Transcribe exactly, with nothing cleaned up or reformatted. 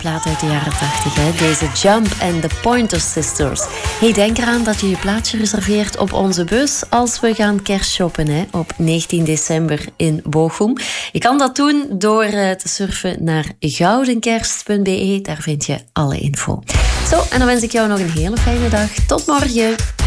plaat uit de jaren tachtig, hè? Deze Jump and the Pointer Sisters. Hey, denk eraan dat je je plaatsje reserveert op onze bus als we gaan kerstshoppen, hè? Op negentien december in Bochum. Je kan dat doen door uh, te surfen naar goudenkerst punt be. Daar vind je alle info. Zo, en dan wens ik jou nog een hele fijne dag. Tot morgen.